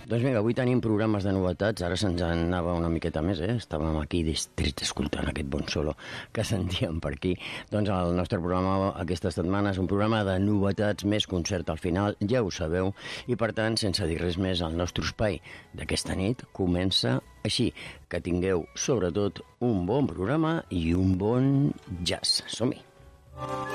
Doncs vinga, avui tenim programes de novetats, ara se'ns anava una miqueta més, estàvem aquí distrets escoltant aquest bon solo que sentíem per aquí. Doncs el nostre programa aquesta setmana és un programa de novetats, més concert al final, ja ho sabeu, i per tant, sense dir res més, el nostre espai d'aquesta nit comença així. Que tingueu, sobretot, un bon programa i un bon jazz. Som-hi!